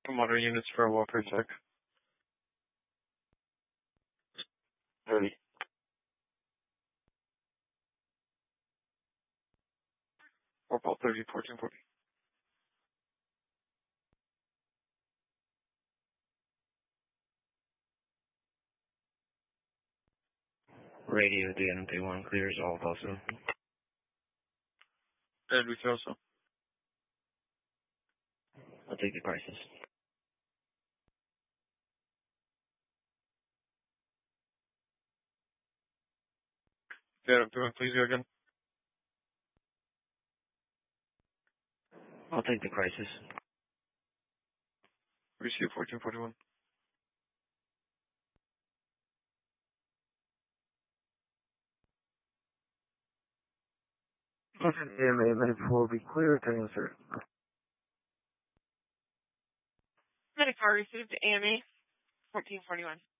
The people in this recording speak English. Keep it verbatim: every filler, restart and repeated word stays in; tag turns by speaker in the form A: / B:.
A: Water units for a welfare check. thirty. Four ball thirty, fourteen forty.
B: Radio D N P one clears all also.
A: And we can also.
B: I'll take the crisis.
A: Yeah, please go again.
B: I'll take the crisis.
A: Receive fourteen forty-one.
B: A M A ninety-four will be clear to answer.
C: Medicar received A M A fourteen forty-one.